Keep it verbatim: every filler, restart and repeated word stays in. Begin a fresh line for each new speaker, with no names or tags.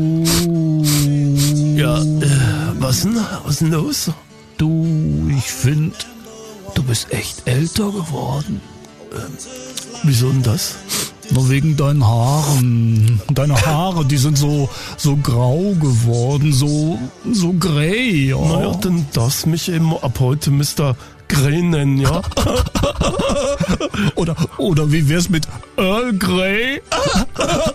Ja, äh, was denn? Was denn los?
Du, ich finde, du bist echt älter geworden.
Ähm, wieso denn das?
Nur wegen deinen Haaren. Deine Haare, die sind so, so grau geworden, so, so grey, ja.
Naja, dann darfst mich eben ab heute Mister Grey nennen, ja?
oder, oder wie wär's mit Earl Grey?